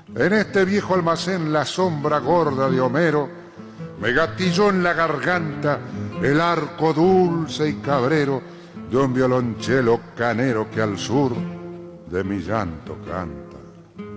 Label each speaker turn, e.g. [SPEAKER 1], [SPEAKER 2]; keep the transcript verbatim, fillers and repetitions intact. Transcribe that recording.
[SPEAKER 1] En este viejo almacén la sombra gorda de Homero me gatilló en la garganta el arco dulce y cabrero de un violonchelo canero que al sur de mi llanto canta.